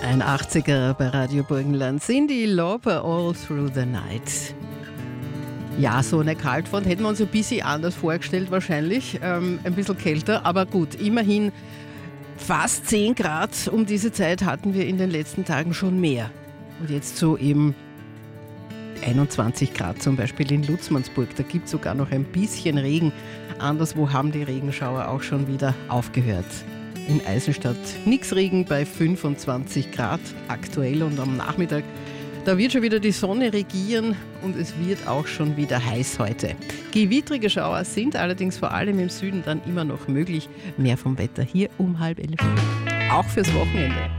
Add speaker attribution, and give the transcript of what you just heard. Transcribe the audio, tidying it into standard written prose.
Speaker 1: Ein 80er bei Radio Burgenland. Cyndi Lauper, All Through the Night. Ja, so eine Kaltfront hätten wir uns ein bisschen anders vorgestellt wahrscheinlich. Ein bisschen kälter, aber gut, immerhin fast 10 Grad. Um diese Zeit hatten wir in den letzten Tagen schon mehr. Und jetzt so eben 21 Grad zum Beispiel in Lutzmannsburg. Da gibt es sogar noch ein bisschen Regen. Anderswo haben die Regenschauer auch schon wieder aufgehört. In Eisenstadt nix Regen bei 25 Grad aktuell und am Nachmittag, da wird schon wieder die Sonne regieren und es wird auch schon wieder heiß heute. Gewittrige Schauer sind allerdings vor allem im Süden dann immer noch möglich. Mehr vom Wetter hier um 10:30. Auch fürs Wochenende.